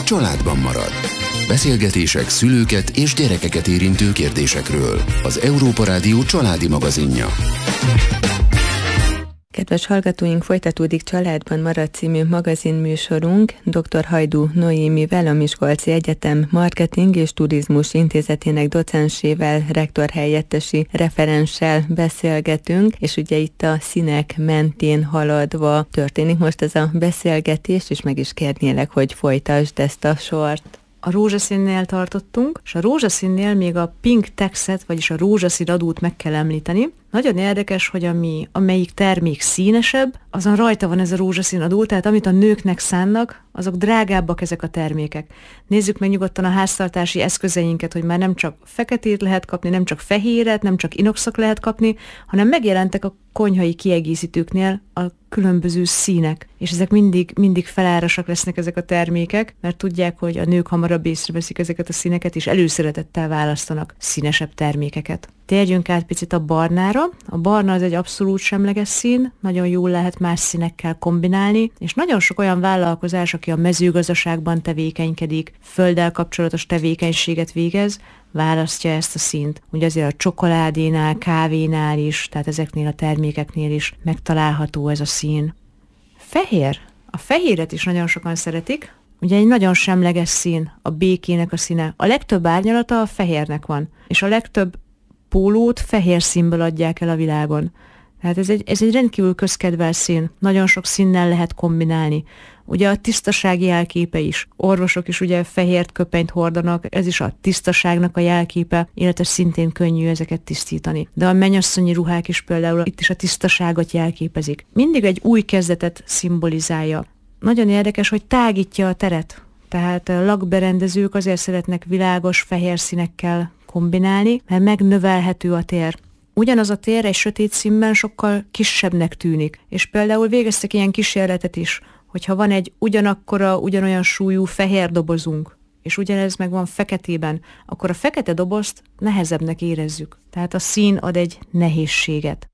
családban marad. Beszélgetések szülőket és gyerekeket érintő kérdésekről. Az Európa Rádió családi magazinja. Kedves hallgatóink, folytatódik Családban marad című magazinműsorunk dr. Hajdú Noémivel, a Miskolci Egyetem Marketing és Turizmus Intézetének docensével, rektorhelyettesi referenssel beszélgetünk, és ugye itt a színek mentén haladva történik most ez a beszélgetés, és meg is kérnélek, hogy folytasd ezt a sort. A rózsaszínnél tartottunk, és a rózsaszínnél még a pink taxet, vagyis a rózsaszín adót meg kell említeni. Nagyon érdekes, hogy amelyik termék színesebb, azon rajta van ez a rózsaszín adó, tehát amit a nőknek szánnak, azok drágábbak ezek a termékek. Nézzük meg nyugodtan a háztartási eszközeinket, hogy már nem csak feketét lehet kapni, nem csak fehéret, nem csak inoxot lehet kapni, hanem megjelentek a konyhai kiegészítőknél a különböző színek, és ezek mindig felárasak lesznek ezek a termékek, mert tudják, hogy a nők hamarabb észreveszik ezeket a színeket, és előszeretettel választanak színesebb termékeket. Térjünk át picit a barnára. A barna az egy abszolút semleges szín, nagyon jól lehet más színekkel kombinálni, és nagyon sok olyan vállalkozás, aki a mezőgazdaságban tevékenykedik, földdel kapcsolatos tevékenységet végez, választja ezt a színt. Ugye azért a csokoládénál, kávénál is, tehát ezeknél a termékeknél is megtalálható ez a szín. Fehér. A fehéret is nagyon sokan szeretik. Ugye egy nagyon semleges szín, a békének a színe. A legtöbb árnyalata a fehérnek van, és a legtöbb pólót fehér színből adják el a világon. Tehát ez egy rendkívül közkedvelt szín. Nagyon sok színnel lehet kombinálni. Ugye a tisztasági jelképe is. Orvosok is ugye fehér köpenyt hordanak, ez is a tisztaságnak a jelképe, illetve szintén könnyű ezeket tisztítani. De a mennyasszonyi ruhák is például itt is a tisztaságot jelképezik. Mindig egy új kezdetet szimbolizálja. Nagyon érdekes, hogy tágítja a teret. Tehát a lakberendezők azért szeretnek világos fehér színekkel kombinálni, mert megnövelhető a tér. Ugyanaz a tér egy sötét színben sokkal kisebbnek tűnik. És például végeztek ilyen kísérletet is, hogyha van egy ugyanolyan súlyú fehér dobozunk, és ugyanez meg van feketében, akkor a fekete dobozt nehezebbnek érezzük. Tehát a szín ad egy nehézséget.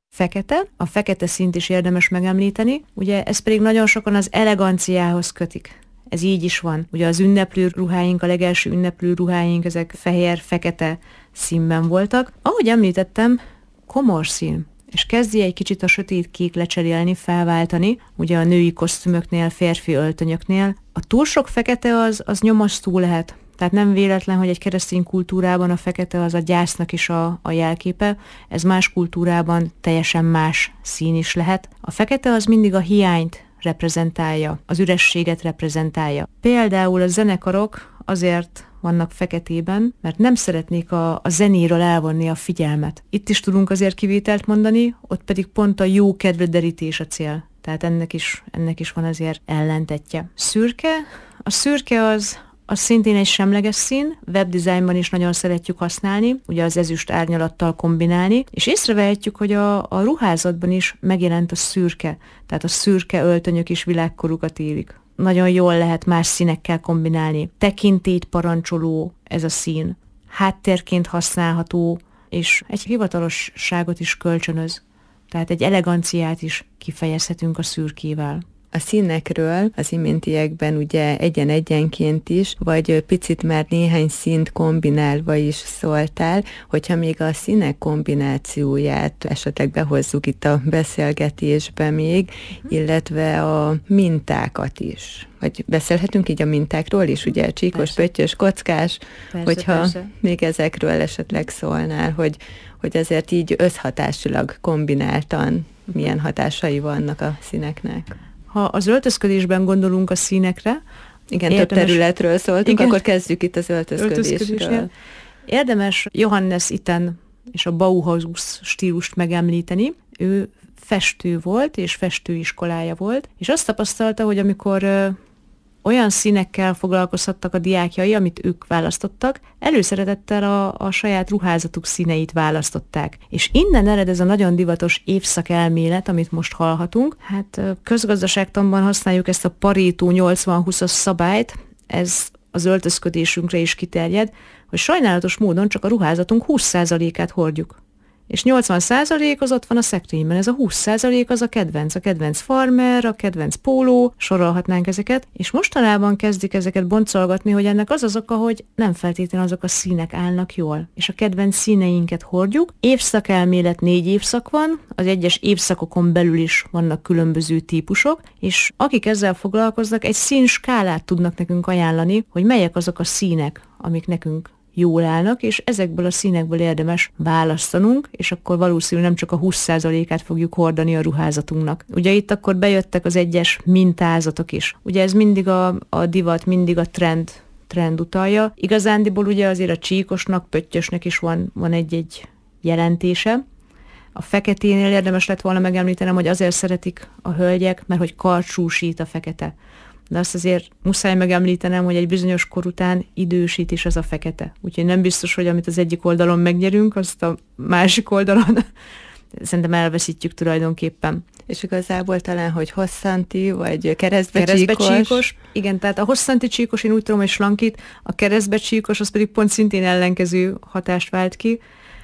A fekete színt is érdemes megemlíteni, ugye ez pedig nagyon sokan az eleganciához kötik. Ez így is van. Ugye az ünneplő ruháink, a legelső ünneplő ruháink, ezek fehér-fekete színben voltak. Ahogy említettem, komor szín, és kezdi egy kicsit a sötét kék lecserélni, felváltani, ugye a női kosztümöknél, férfi öltönyöknél. A túl sok fekete az nyomasztó lehet. Tehát nem véletlen, hogy egy keresztény kultúrában a fekete az a gyásznak is a jelképe, ez más kultúrában teljesen más szín is lehet. A fekete az mindig a hiányt reprezentálja, az ürességet reprezentálja. Például a zenekarok azért vannak feketében, mert nem szeretnék a zenéről elvonni a figyelmet. Itt is tudunk azért kivételt mondani, ott pedig pont a jó kedvderítés a cél. Tehát ennek is van azért ellentetje. Szürke. A szürke az szintén egy semleges szín, webdesignban is nagyon szeretjük használni, ugye az ezüst árnyalattal kombinálni, és észrevehetjük, hogy a ruházatban is megjelent a szürke, tehát a szürke öltönyök is világkorukat élik. Nagyon jól lehet más színekkel kombinálni. Tekintélyt parancsoló ez a szín, háttérként használható, és egy hivatalosságot is kölcsönöz. Tehát egy eleganciát is kifejezhetünk a szürkével. A színekről az iméntiekben ugye egyenként is, vagy picit már néhány színt kombinálva is szóltál, hogyha még a színek kombinációját esetleg behozzuk itt a beszélgetésbe még, illetve a mintákat is. Vagy beszélhetünk így a mintákról is, ugye csíkos, pöttyös, kockás, hogyha még ezekről esetleg szólnál, hogy azért így összhatásilag kombináltan milyen hatásai vannak a színeknek. Ha az öltözködésben gondolunk a színekre, igen, több területről szóltunk, akkor kezdjük itt az öltözködésről. Érdemes Johannes Itten és a Bauhaus stílust megemlíteni. Ő festő volt, és festőiskolája volt, és azt tapasztalta, hogy amikor olyan színekkel foglalkozhattak a diákjai, amit ők választottak, előszeretettel a saját ruházatuk színeit választották. És innen ered ez a nagyon divatos évszakelmélet, amit most hallhatunk. Hát közgazdaságtanban használjuk ezt a Pareto 80-20-as szabályt, ez az öltözködésünkre is kiterjed, hogy sajnálatos módon csak a ruházatunk 20%-át hordjuk. És 80% az ott van a szekrényben, ez a 20% az a kedvenc farmer, a kedvenc póló, sorolhatnánk ezeket, és mostanában kezdik ezeket boncolgatni, hogy ennek az oka, hogy nem feltétlenül azok a színek állnak jól, és a kedvenc színeinket hordjuk. Évszakelmélet 4 évszak van, az egyes évszakokon belül is vannak különböző típusok, és akik ezzel foglalkoznak, egy színskálát tudnak nekünk ajánlani, hogy melyek azok a színek, amik nekünk jól állnak, és ezekből a színekből érdemes választanunk, és akkor valószínűleg nem csak a 20%-át fogjuk hordani a ruházatunknak. Ugye itt akkor bejöttek az egyes mintázatok is. Ugye ez mindig a divat, mindig a trend utalja. Igazándiból ugye azért a csíkosnak, pöttyösnek is van egy jelentése. A feketénél érdemes lett volna megemlítenem, hogy azért szeretik a hölgyek, mert hogy karcsúsít a fekete. De azt azért muszáj megemlítenem, hogy egy bizonyos kor után idősít is ez a fekete. Úgyhogy nem biztos, hogy amit az egyik oldalon megnyerünk, azt a másik oldalon szerintem elveszítjük tulajdonképpen. És igazából talán, hogy hosszanti, vagy keresztbecsíkos. Igen, tehát a hosszanti csíkos, én úgy tudom, hogy slankít, a keresztbecsíkos, az pedig pont szintén ellenkező hatást vált ki.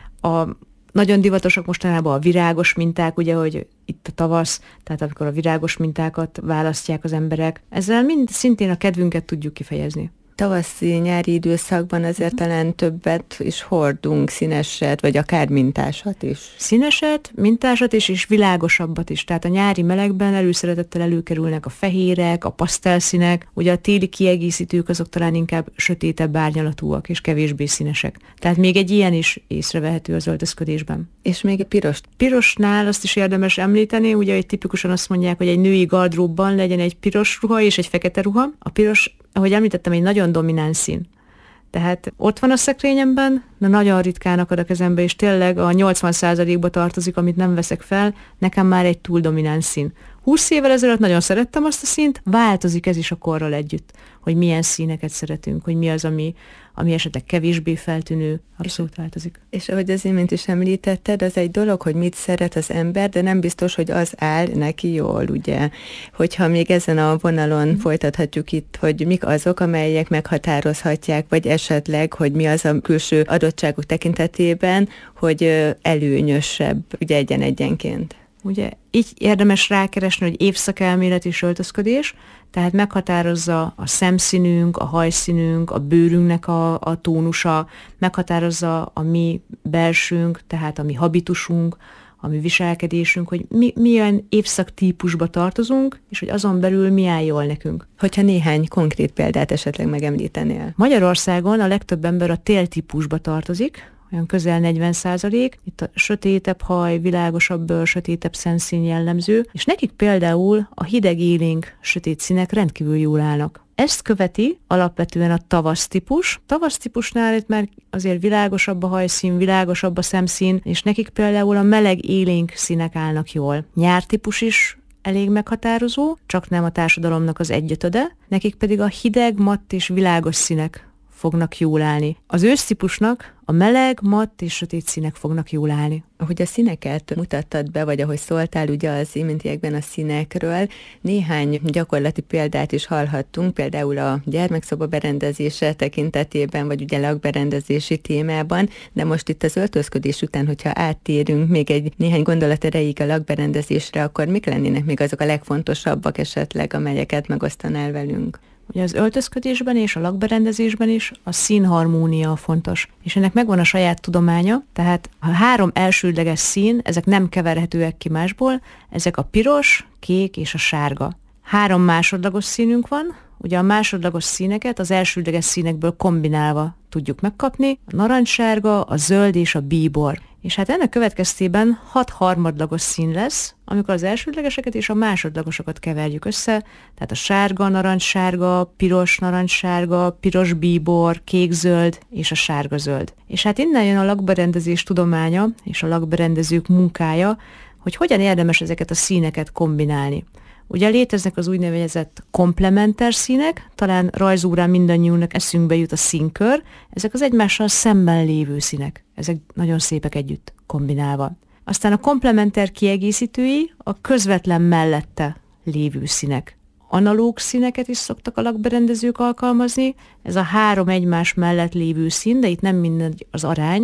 Nagyon divatosak mostanában a virágos minták, ugye, hogy itt a tavasz, tehát amikor a virágos mintákat választják az emberek. Ezzel mind szintén a kedvünket tudjuk kifejezni. Tavaszi-nyári időszakban azért talán többet is hordunk, színeset, vagy akár mintásat is. Színeset, mintásat is, és világosabbat is. Tehát a nyári melegben előszeretettel előkerülnek a fehérek, a pasztelszínek, ugye a téli kiegészítők azok talán inkább sötétebb árnyalatúak, és kevésbé színesek. Tehát még egy ilyen is észrevehető az öltözködésben. És még egy piros. Pirosnál azt is érdemes említeni, ugye hogy tipikusan azt mondják, hogy egy női gardróbban legyen egy piros ruha és egy fekete ruha. A piros, ahogy említettem, egy nagyon domináns szín. Tehát ott van a szekrényemben, de nagyon ritkán akad a kezembe, és tényleg a 80%-ba tartozik, amit nem veszek fel, nekem már egy túl domináns szín. 20 évvel ezelőtt nagyon szerettem azt a színt, változik ez is a korral együtt, hogy milyen színeket szeretünk, hogy mi az, ami esetleg kevésbé feltűnő, abszolút változik. És ahogy az imént is említetted, az egy dolog, hogy mit szeret az ember, de nem biztos, hogy az áll neki jól, ugye? Hogyha még ezen a vonalon folytathatjuk itt, hogy mik azok, amelyek meghatározhatják, vagy esetleg, hogy mi az a külső adottságok tekintetében, hogy előnyösebb, ugye egyenként. Ugye így érdemes rákeresni, hogy évszakelmélet és öltözködés, tehát meghatározza a szemszínünk, a hajszínünk, a bőrünknek a tónusa, meghatározza a mi belsőnk, tehát a mi habitusunk, a mi viselkedésünk, hogy milyen évszaktípusba tartozunk, és hogy azon belül mi áll jól nekünk. Hogyha néhány konkrét példát esetleg megemlítenél. Magyarországon a legtöbb ember a téltípusba tartozik, olyan közel 40%, itt a sötétebb haj, világosabb bőr, sötétebb szemszín jellemző, és nekik például a hideg élénk sötét színek rendkívül jól állnak. Ezt követi alapvetően a tavasztípus. Tavasztípusnál itt már azért világosabb a hajszín, világosabb a szemszín, és nekik például a meleg élénk színek állnak jól. Nyártípus is elég meghatározó, csak nem a társadalomnak az 1/5, nekik pedig a hideg, matt és világos színek fognak jól állni. Az ősztípusnak a meleg, matt és sötét színek fognak jól állni. Ahogy a színeket mutattad be, vagy ahogy szóltál ugye az iméntiekben a színekről, néhány gyakorlati példát is hallhattunk, például a gyermekszoba berendezése tekintetében, vagy ugye lakberendezési témában, de most itt az öltözködés után, hogyha áttérünk még egy néhány gondolat erejéig a lakberendezésre, akkor mik lennének még azok a legfontosabbak esetleg, amelyeket megosztanál velünk? Ugye az öltözködésben és a lakberendezésben is a színharmónia fontos. És ennek megvan a saját tudománya, tehát a 3 elsődleges szín, ezek nem keverhetőek ki másból, ezek a piros, kék és a sárga. 3 másodlagos színünk van, ugye a másodlagos színeket az elsődleges színekből kombinálva tudjuk megkapni, a narancssárga, a zöld és a bíbor. És hát ennek következtében 6 harmadlagos szín lesz, amikor az elsődlegeseket és a másodlagosokat keverjük össze, tehát a sárga, narancssárga, piros narancssárga, piros bíbor, kék-zöld és a sárga-zöld. És hát innen jön a lakberendezés tudománya és a lakberendezők munkája, hogy hogyan érdemes ezeket a színeket kombinálni. Ugye léteznek az úgynevezett komplementer színek, talán rajzórán mindannyiunknak eszünkbe jut a színkör, ezek az egymással szemben lévő színek, ezek nagyon szépek együtt kombinálva. Aztán a komplementer kiegészítői a közvetlen mellette lévő színek. Analóg színeket is szoktak a lakberendezők alkalmazni, ez a 3 egymás mellett lévő szín, de itt nem mindegy az arány,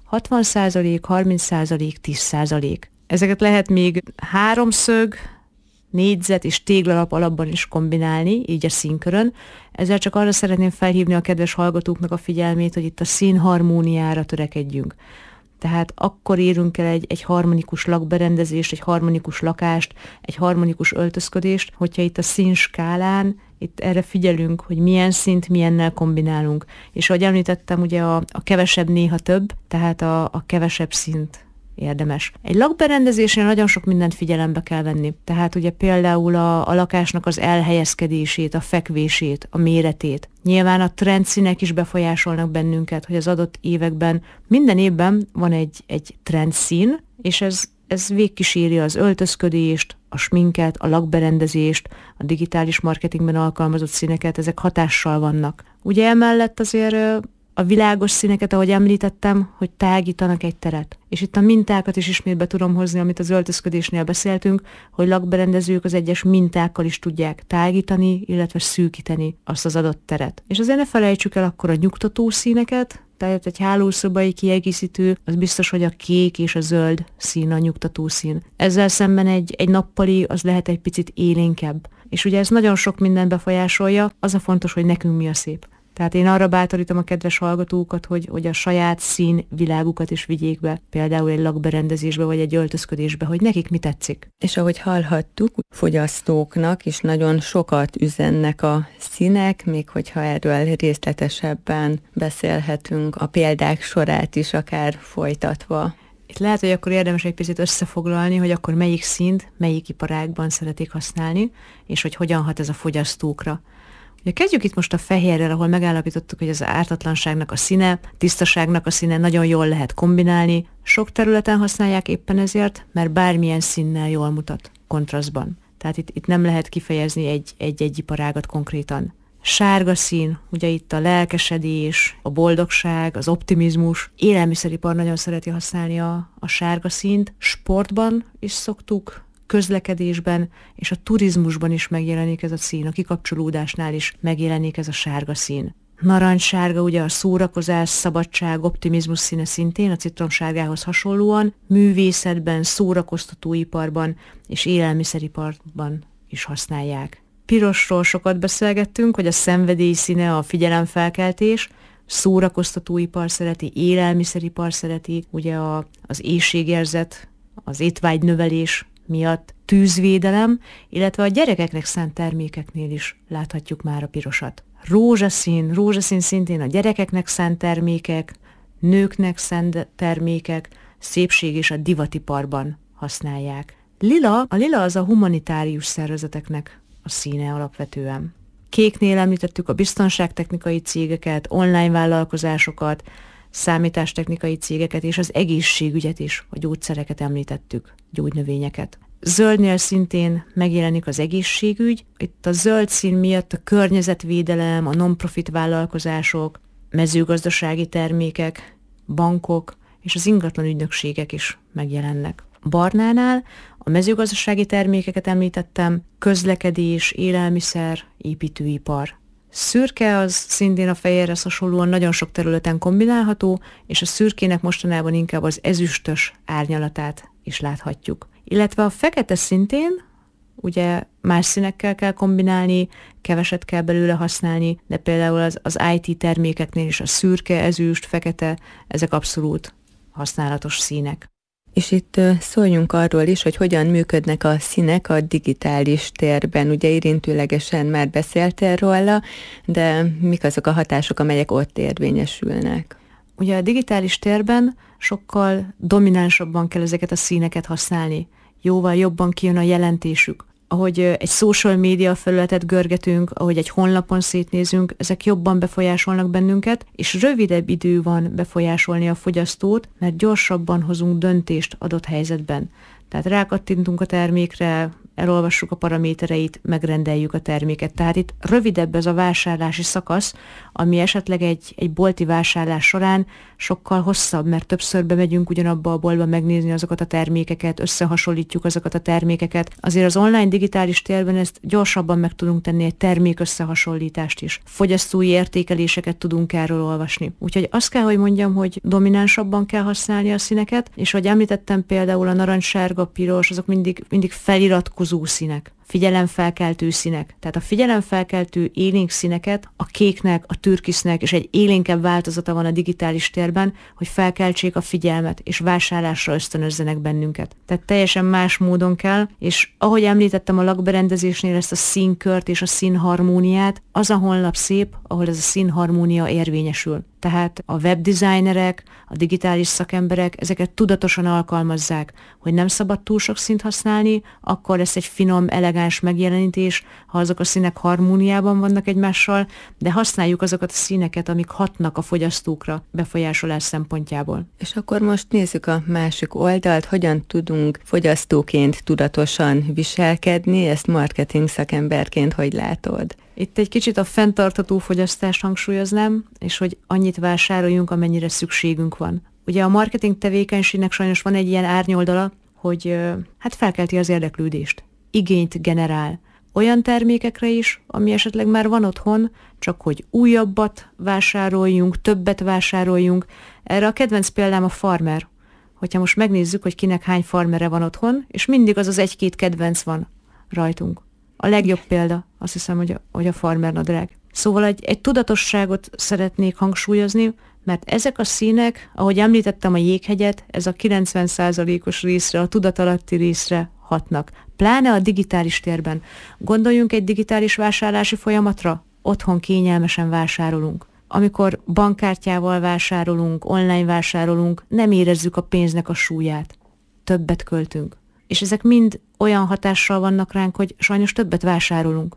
60%, 30%, 10%. Ezeket lehet még háromszög, négyzet és téglalap alapban is kombinálni, így a színkörön. Ezzel csak arra szeretném felhívni a kedves hallgatóknak a figyelmét, hogy itt a színharmóniára törekedjünk. Tehát akkor érünk el egy harmonikus lakberendezést, egy harmonikus lakást, egy harmonikus öltözködést, hogyha itt a színskálán, itt erre figyelünk, hogy milyen szint, milyennel kombinálunk. És ahogy említettem, ugye a kevesebb néha több, tehát a kevesebb szint érdemes. Egy lakberendezésnél nagyon sok mindent figyelembe kell venni. Tehát ugye például a lakásnak az elhelyezkedését, a fekvését, a méretét. Nyilván a trendszínek is befolyásolnak bennünket, hogy az adott években, minden évben van egy trendszín, és ez végkíséri az öltözködést, a sminket, a lakberendezést, a digitális marketingben alkalmazott színeket, ezek hatással vannak. Ugye emellett azért a világos színeket, ahogy említettem, hogy tágítanak egy teret. És itt a mintákat is ismét be tudom hozni, amit az öltözködésnél beszéltünk, hogy lakberendezők az egyes mintákkal is tudják tágítani, illetve szűkíteni azt az adott teret. És azért ne felejtsük el akkor a nyugtató színeket, tehát egy hálószobai kiegészítő, az biztos, hogy a kék és a zöld szín a nyugtató szín. Ezzel szemben egy nappali, az lehet egy picit élénkebb. És ugye ez nagyon sok minden befolyásolja, az a fontos, hogy nekünk mi a szép. Tehát én arra bátorítom a kedves hallgatókat, hogy a saját szín világukat is vigyék be, például egy lakberendezésbe vagy egy öltözködésbe, hogy nekik mi tetszik. És ahogy hallhattuk, fogyasztóknak is nagyon sokat üzennek a színek, még hogyha erről részletesebben beszélhetünk, a példák sorát is akár folytatva. Itt lehet, hogy akkor érdemes egy picit összefoglalni, hogy akkor melyik színt, melyik iparágban szeretik használni, és hogy hogyan hat ez a fogyasztókra. Ugye kezdjük itt most a fehérrel, ahol megállapítottuk, hogy az ártatlanságnak a színe, tisztaságnak a színe nagyon jól lehet kombinálni. Sok területen használják éppen ezért, mert bármilyen színnel jól mutat kontrasztban. Tehát itt nem lehet kifejezni egy iparágat konkrétan. Sárga szín, ugye itt a lelkesedés, a boldogság, az optimizmus. Élelmiszeripar nagyon szereti használni a sárga színt. Sportban is szoktuk, közlekedésben és a turizmusban is megjelenik ez a szín, a kikapcsolódásnál is megjelenik ez a sárga szín. Narancssárga ugye a szórakozás, szabadság, optimizmus színe szintén, a citromsárgához hasonlóan, művészetben, szórakoztatóiparban és élelmiszeriparban is használják. Pirosról sokat beszélgettünk, hogy a szenvedély színe a figyelemfelkeltés, szórakoztatóipar szereti, élelmiszeripar szereti, ugye az éhségérzet, az étvágynövelés miatt, tűzvédelem, illetve a gyerekeknek szánt termékeknél is láthatjuk már a pirosat. Rózsaszín szintén a gyerekeknek szánt termékek, nőknek szánt termékek, szépség és a divatiparban használják. A lila az a humanitárius szervezeteknek a színe alapvetően. Kéknél említettük a biztonságtechnikai cégeket, online vállalkozásokat, számítástechnikai cégeket és az egészségügyet is, a gyógyszereket említettük, gyógynövényeket. Zöldnél szintén megjelenik az egészségügy. Itt a zöld szín miatt a környezetvédelem, a non-profit vállalkozások, mezőgazdasági termékek, bankok és az ingatlan ügynökségek is megjelennek. Barnánál a mezőgazdasági termékeket említettem, közlekedés, élelmiszer, építőipar. Szürke az szintén a fehérhez hasonlóan nagyon sok területen kombinálható, és a szürkének mostanában inkább az ezüstös árnyalatát is láthatjuk. Illetve a fekete szintén, ugye más színekkel kell kombinálni, keveset kell belőle használni, de például az IT termékeknél is a szürke, ezüst, fekete, ezek abszolút használatos színek. És itt szóljunk arról is, hogy hogyan működnek a színek a digitális térben. Ugye érintőlegesen már beszéltél róla, de mik azok a hatások, amelyek ott érvényesülnek? Ugye a digitális térben sokkal dominánsabban kell ezeket a színeket használni. Jóval jobban kijön a jelentésük. Ahogy egy social media felületet görgetünk, ahogy egy honlapon szétnézünk, ezek jobban befolyásolnak bennünket, és rövidebb idő van befolyásolni a fogyasztót, mert gyorsabban hozunk döntést adott helyzetben. Tehát rákattintunk a termékre, elolvassuk a paramétereit, megrendeljük a terméket. Tehát itt rövidebb ez a vásárlási szakasz, ami esetleg egy bolti vásárlás során sokkal hosszabb, mert többször bemegyünk ugyanabba a boltba megnézni azokat a termékeket, összehasonlítjuk azokat a termékeket. Azért az online digitális térben ezt gyorsabban meg tudunk tenni, egy termék összehasonlítást is. Fogyasztói értékeléseket tudunk erről olvasni. Úgyhogy azt kell, hogy mondjam, hogy dominánsabban kell használni a színeket, és ahogy említettem, például a narancssárga, piros, azok mindig feliratkozó színek, figyelemfelkeltő színek. Tehát a figyelemfelkeltő élénk színeket a kéknek, a türkisznek és egy élénkebb változata van a digitális térben, hogy felkeltsék a figyelmet és vásárlásra ösztönözzenek bennünket. Tehát teljesen más módon kell, és ahogy említettem a lakberendezésnél ezt a színkört és a színharmóniát, az a honlap szép, ahol ez a színharmónia érvényesül. Tehát a webdesignerek, a digitális szakemberek ezeket tudatosan alkalmazzák, hogy nem szabad túl sok színt használni, akkor lesz egy finom, elegáns megjelenítés, ha azok a színek harmóniában vannak egymással, de használjuk azokat a színeket, amik hatnak a fogyasztókra befolyásolás szempontjából. És akkor most nézzük a másik oldalt, hogyan tudunk fogyasztóként tudatosan viselkedni, ezt marketing szakemberként hogy látod? Itt egy kicsit a fenntartható fogyasztást hangsúlyoznám, és hogy annyit vásároljunk, amennyire szükségünk van. Ugye a marketing tevékenységnek sajnos van egy ilyen árnyoldala, hogy felkelti az érdeklődést, igényt generál. Olyan termékekre is, ami esetleg már van otthon, csak hogy újabbat vásároljunk, többet vásároljunk. Erre a kedvenc példám a farmer. Hogyha most megnézzük, hogy kinek hány farmere van otthon, és mindig az egy-két kedvenc van rajtunk. A legjobb példa, azt hiszem, hogy a farmer nadrág. Szóval egy tudatosságot szeretnék hangsúlyozni, mert ezek a színek, ahogy említettem a jéghegyet, ez a 90%-os részre, a tudatalatti részre hatnak. Pláne a digitális térben. Gondoljunk egy digitális vásárlási folyamatra, otthon kényelmesen vásárolunk. Amikor bankkártyával vásárolunk, online vásárolunk, nem érezzük a pénznek a súlyát. Többet költünk. És ezek mind olyan hatással vannak ránk, hogy sajnos többet vásárolunk.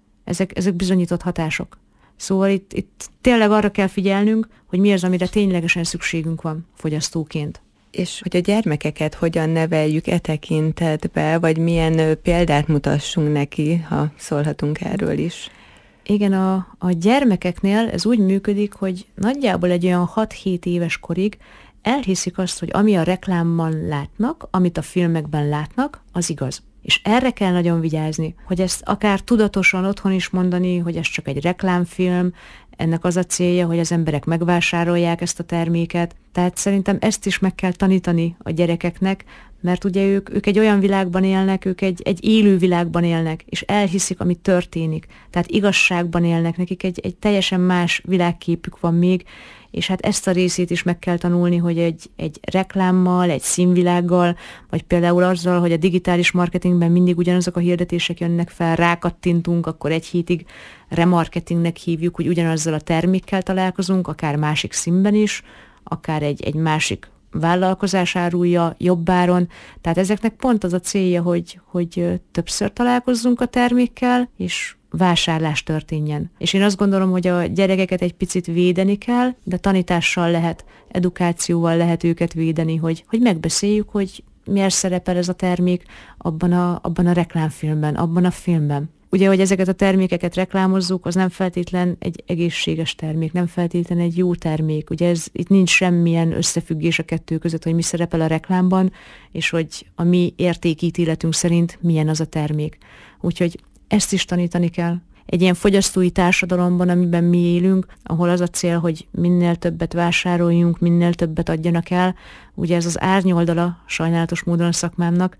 Ezek bizonyított hatások. Szóval itt tényleg arra kell figyelnünk, hogy mi az, amire ténylegesen szükségünk van fogyasztóként. És hogy a gyermekeket hogyan neveljük e tekintetbe, vagy milyen példát mutassunk neki, ha szólhatunk erről is. Igen, a gyermekeknél ez úgy működik, hogy nagyjából egy olyan 6-7 éves korig elhiszik azt, hogy ami a reklámban látnak, amit a filmekben látnak, az igaz. És erre kell nagyon vigyázni, hogy ezt akár tudatosan otthon is mondani, hogy ez csak egy reklámfilm, ennek az a célja, hogy az emberek megvásárolják ezt a terméket. Tehát szerintem ezt is meg kell tanítani a gyerekeknek, mert ugye ők egy olyan világban élnek, ők egy élő világban élnek, és elhiszik, ami történik. Tehát igazságban élnek, nekik egy teljesen más világképük van még, és hát ezt a részét is meg kell tanulni, hogy egy reklámmal, egy színvilággal, vagy például azzal, hogy a digitális marketingben mindig ugyanazok a hirdetések jönnek fel, rákattintunk, akkor egy hétig remarketingnek hívjuk, hogy ugyanazzal a termékkel találkozunk, akár másik színben is, akár egy másik vállalkozás árulja jobb áron. Tehát ezeknek pont az a célja, hogy többször találkozzunk a termékkel, és vásárlás történjen. És én azt gondolom, hogy a gyerekeket egy picit védeni kell, de tanítással lehet, edukációval lehet őket védeni, hogy megbeszéljük, hogy miért szerepel ez a termék abban a reklámfilmben, abban a filmben. Ugye, hogy ezeket a termékeket reklámozzuk, az nem feltétlen egy egészséges termék, nem feltétlen egy jó termék. Ugye itt nincs semmilyen összefüggés a kettő között, hogy mi szerepel a reklámban, és hogy a mi értékítéletünk szerint milyen az a termék. Úgyhogy ezt is tanítani kell. Egy ilyen fogyasztói társadalomban, amiben mi élünk, ahol az a cél, hogy minél többet vásároljunk, minél többet adjanak el, ugye ez az árnyoldala sajnálatos módon a szakmámnak,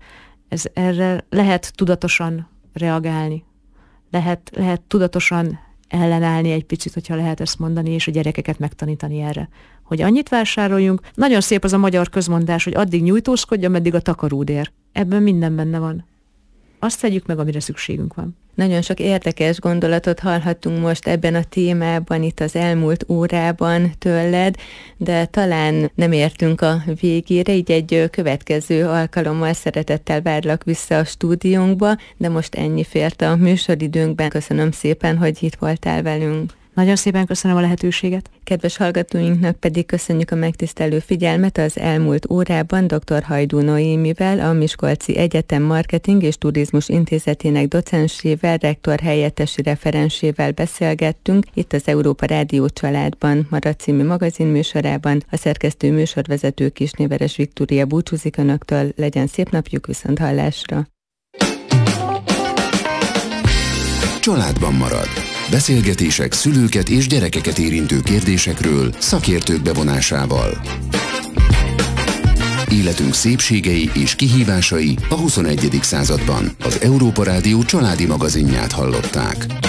erre lehet tudatosan reagálni. Lehet tudatosan ellenállni egy picit, hogyha lehet ezt mondani, és a gyerekeket megtanítani erre. Hogy annyit vásároljunk. Nagyon szép az a magyar közmondás, hogy addig nyújtózkodj, ameddig a takaród ér. Ebben minden benne van. Azt tegyük meg, amire szükségünk van. Nagyon sok érdekes gondolatot hallhattunk most ebben a témában, itt az elmúlt órában tőled, de talán nem értünk a végére, így egy következő alkalommal szeretettel várlak vissza a stúdiónkba, de most ennyi fért a műsoridőnkben. Köszönöm szépen, hogy itt voltál velünk. Nagyon szépen köszönöm a lehetőséget. Kedves hallgatóinknak pedig köszönjük a megtisztelő figyelmet. Az elmúlt órában dr. Hajdú Noémivel, a Miskolci Egyetem Marketing és Turizmus Intézetének docensével, rektor helyettesi referensével beszélgettünk itt az Európa Rádió Családban Marad című magazinműsorában. A szerkesztő műsorvezető Kisnéveres Viktória búcsúzik önöktől. Legyen szép napjuk, viszont hallásra! Családban marad. Beszélgetések szülőket és gyerekeket érintő kérdésekről szakértők bevonásával. Életünk szépségei és kihívásai a 21. században. Az Európa Rádió családi magazinját hallották.